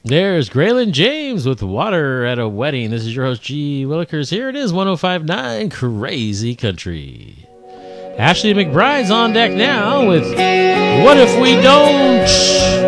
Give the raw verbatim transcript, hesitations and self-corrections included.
There's Graylin James with Water at a Wedding. This is your host, G. Willikers. Here it is, one oh five point nine Crazy Country. Ashley McBride's on deck now with What If We Don't?